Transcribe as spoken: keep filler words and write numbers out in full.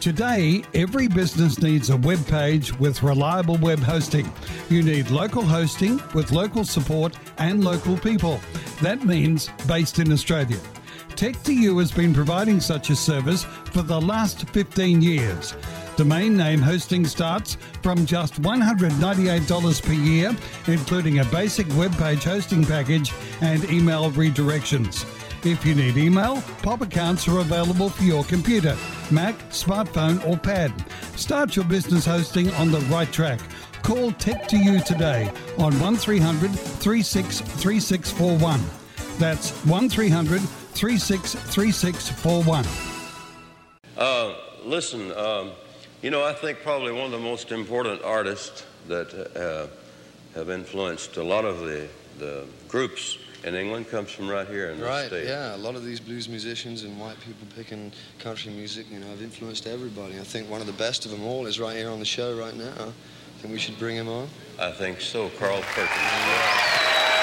Today, every business needs a web page with reliable web hosting. You need local hosting with local support and local people. That means based in Australia. Tech two U has been providing such a service for the last fifteen years. Domain name hosting starts from just one hundred ninety-eight dollars per year, including a basic web page hosting package and email redirections. If you need email, pop accounts are available for your computer, Mac, smartphone or pad. Start your business hosting on the right track. Call Tech two U today on one three hundred, three six three six four one. That's one three hundred, three six three six four one. Uh, listen, um, you know, I think probably one of the most important artists that uh, have influenced a lot of the, the groups in England comes from right here in right, the state. Yeah, a lot of these blues musicians and white people picking country music, you know, have influenced everybody. I think one of the best of them all is right here on the show right now. I think we should bring him on. I think so, Carl Perkins. Yeah.